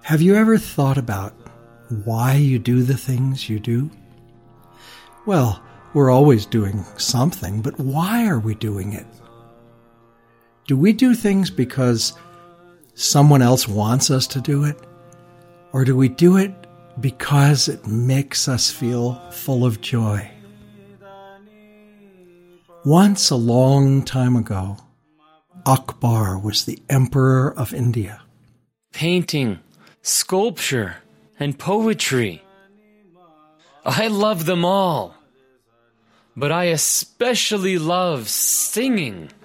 Have you ever thought about why you do the things you do? Well, we're always doing something, but why are we doing it? Do we do things because someone else wants us to do it? Or do we do it because it makes us feel full of joy? Once, a long time ago, Akbar was the emperor of India. Painting, sculpture, and poetry. I love them all, but I especially love singing.